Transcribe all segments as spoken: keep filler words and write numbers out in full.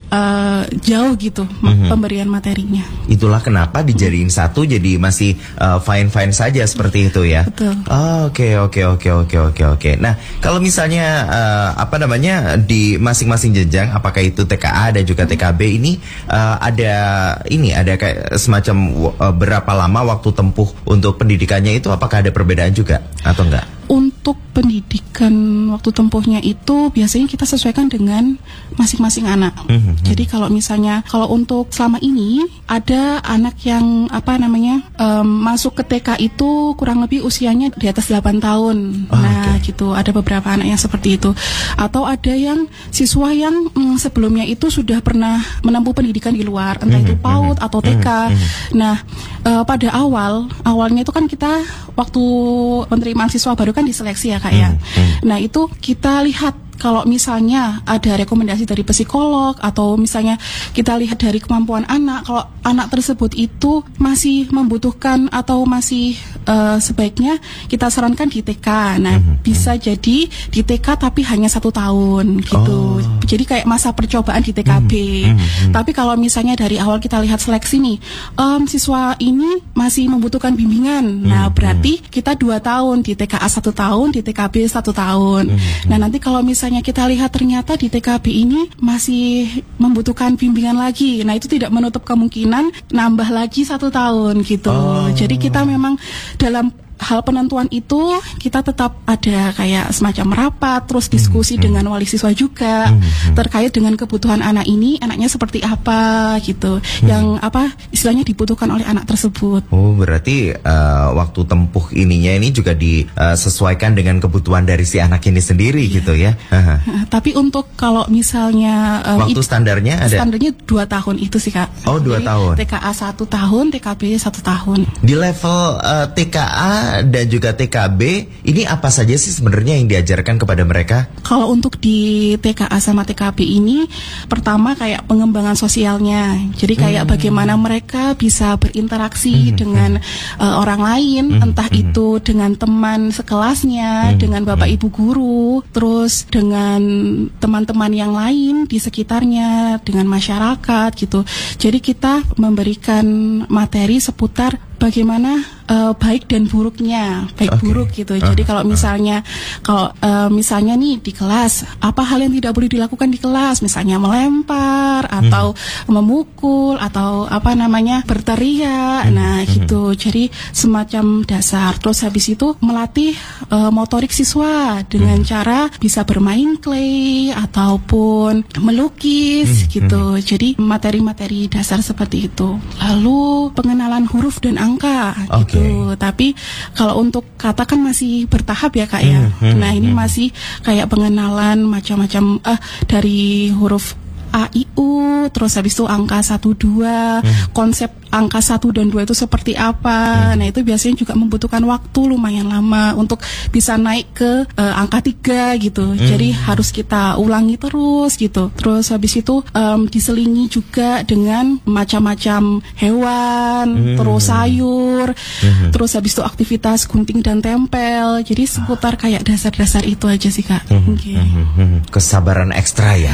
uh, jauh gitu mm-hmm. pemberian materinya. Itulah kenapa dijadiin mm-hmm. satu jadi masih uh, fine-fine saja seperti itu ya. Betul. Oke oke oke oke oke oke. Nah kalau misalnya uh, apa namanya di masing-masing jenjang, apakah itu T K A dan juga T K B ini uh, ada ini ada kayak semacam uh, berapa lama waktu tempuh untuk pendidikannya itu, apakah ada perbedaan juga atau enggak? Untuk pendidikan waktu tempuhnya itu biasanya kita sesuaikan dengan masing-masing anak. Mm-hmm. Jadi kalau misalnya kalau untuk selama ini ada anak yang apa namanya um, masuk ke T K itu kurang lebih usianya di atas delapan tahun. Oh, nah okay. gitu, ada beberapa anak yang seperti itu. Atau ada yang siswa yang mm, sebelumnya itu sudah pernah menempuh pendidikan di luar, entah mm-hmm. itu PAUD atau T K. Mm-hmm. Nah uh, pada awal awalnya itu kan kita waktu penerimaan siswa baru kan diseleksi ya Kak ya. Hmm, hmm. Nah itu kita lihat kalau misalnya ada rekomendasi dari psikolog atau misalnya kita lihat dari kemampuan anak, kalau anak tersebut itu masih membutuhkan atau masih uh, sebaiknya kita sarankan di T K. Nah mm-hmm. bisa jadi di T K tapi hanya satu tahun gitu. Oh. Jadi kayak masa percobaan di T K B. Mm-hmm. Tapi kalau misalnya dari awal kita lihat seleksi nih, um, siswa ini masih membutuhkan bimbingan. Mm-hmm. Nah berarti kita dua tahun, di T K A satu tahun, di T K B satu tahun. Mm-hmm. Nah nanti kalau misalnya kita lihat ternyata di T K B ini masih membutuhkan bimbingan lagi. Nah itu tidak menutup kemungkinan nambah lagi satu tahun gitu. Oh. Jadi kita memang dalam hal penentuan itu kita tetap ada kayak semacam rapat, terus diskusi hmm, dengan wali siswa juga hmm, terkait dengan kebutuhan anak ini, anaknya seperti apa gitu, hmm. yang apa istilahnya dibutuhkan oleh anak tersebut. Oh berarti uh, waktu tempuh ininya ini juga disesuaikan dengan kebutuhan dari si anak ini sendiri yeah. gitu ya. Uh-huh. Tapi untuk kalau misalnya um, waktu standarnya ada? Standarnya dua tahun itu sih Kak. Oh dua tahun. T K A satu tahun, T K B satu tahun. Di level uh, T K A dan juga T K B ini apa saja sih sebenarnya yang diajarkan kepada mereka? Kalau untuk di T K A sama T K B ini pertama kayak pengembangan sosialnya. Jadi kayak hmm. bagaimana mereka bisa berinteraksi hmm. dengan uh, orang lain, hmm. entah hmm. itu dengan teman sekelasnya, hmm. dengan bapak ibu guru, terus dengan teman-teman yang lain di sekitarnya, dengan masyarakat gitu. Jadi kita memberikan materi seputar bagaimana uh, baik dan buruknya, baik okay. buruk gitu. Uh, Jadi kalau misalnya, uh. kalau uh, misalnya nih di kelas, apa hal yang tidak boleh dilakukan di kelas? Misalnya melempar atau hmm. memukul atau apa namanya berteriak, hmm. nah hmm. gitu. Jadi semacam dasar. Terus habis itu melatih uh, motorik siswa dengan hmm. cara bisa bermain clay ataupun melukis hmm. gitu. Hmm. Jadi materi-materi dasar seperti itu. Lalu pengenalan huruf dan angka okay. gitu. Tapi kalau untuk kata kan masih bertahap ya Kak ya. Hmm, hmm, nah ini hmm. masih kayak pengenalan macam-macam uh, dari huruf A, I, U, terus habis itu angka satu, dua, hmm. konsep angka satu dan dua itu seperti apa. Hmm. Nah itu biasanya juga membutuhkan waktu lumayan lama untuk bisa naik ke uh, angka tiga gitu. Hmm. Jadi harus kita ulangi terus gitu. Terus habis itu um, diselingi juga dengan macam-macam hewan, hmm. terus sayur, hmm. terus habis itu aktivitas gunting dan tempel. Jadi seputar kayak dasar-dasar itu aja sih Kak. Hmm. Okay. Hmm. Kesabaran ekstra ya.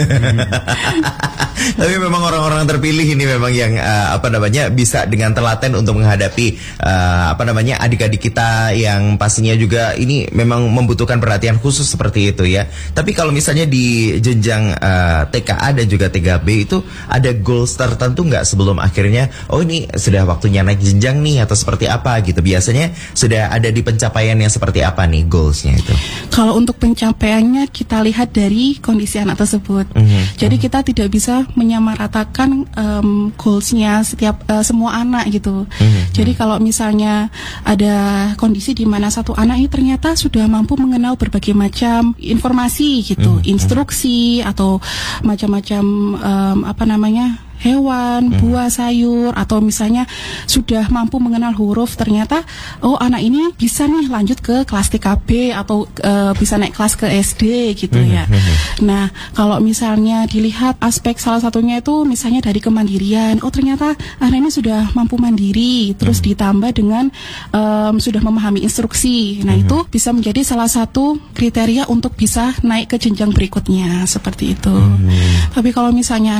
Tapi memang orang-orang terpilih ini memang yang uh, apa namanya bisa dengan telaten untuk menghadapi uh, apa namanya adik-adik kita yang pastinya juga ini memang membutuhkan perhatian khusus seperti itu ya. Tapi kalau misalnya di jenjang uh, T K A dan juga T K B itu ada goals tertentu nggak sebelum akhirnya oh ini sudah waktunya naik jenjang nih atau seperti apa gitu? Biasanya sudah ada di pencapaian yang seperti apa nih goalsnya itu? Kalau untuk pencapaiannya kita lihat dari kondisi anak tersebut. Mm-hmm. Jadi kita tidak bisa menyamaratakan um, goalsnya setiap uh, semua anak gitu. Mm-hmm. Jadi kalau misalnya ada kondisi di mana satu anak ini ternyata sudah mampu mengenal berbagai macam informasi gitu, mm-hmm. instruksi atau macam-macam um, apa namanya hewan, buah, sayur, atau misalnya sudah mampu mengenal huruf, ternyata oh anak ini bisa nih lanjut ke kelas T K B atau uh, bisa naik kelas ke S D gitu ya. Nah kalau misalnya dilihat aspek salah satunya itu misalnya dari kemandirian, oh ternyata anak ini sudah mampu mandiri, terus ditambah dengan um, sudah memahami instruksi. Nah itu bisa menjadi salah satu kriteria untuk bisa naik ke jenjang berikutnya seperti itu. Tapi kalau misalnya